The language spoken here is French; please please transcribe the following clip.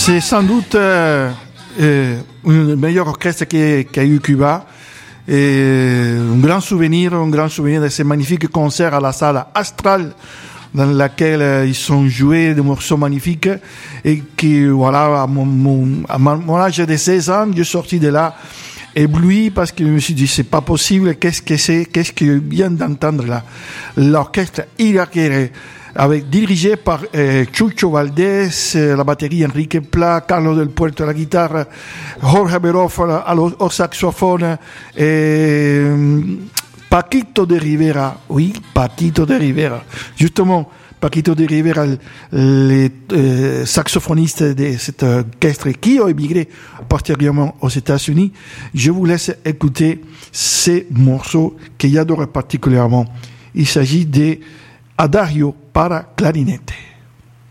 C'est sans doute un meilleur orchestre qu'a eu Cuba. Et un grand souvenir de ces magnifiques concerts à la salle Astral, dans laquelle ils ont joué des morceaux magnifiques. Et qui, voilà, à mon âge de 16 ans, je suis sorti de là ébloui parce que je me suis dit, c'est pas possible, qu'est-ce que je viens d'entendre là? L'orchestre Iraquere, dirigé par Chucho Valdés, la batterie Enrique Pla, Carlos del Puerto à la guitare, Jorge Beroff au saxophone, et Paquito de Rivera. Oui, Paquito de Rivera. Justement, Paquito de Rivera, les saxophonistes de cet orchestre qui ont émigré postérieurement aux États-Unis. Je vous laisse écouter ces morceaux que j'adore particulièrement. Il s'agit de Adagio para clarinete.